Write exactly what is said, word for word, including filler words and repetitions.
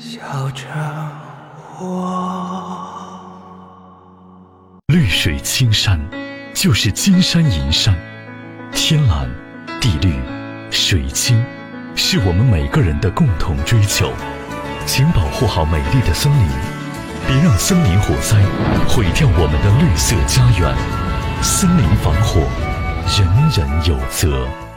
笑着我。 绿水青山就是金山银山，天蓝地绿水清是我们每个人的共同追求。请保护好美丽的森林，别让森林火灾毁掉我们的绿色家园。森林防火，人人有责。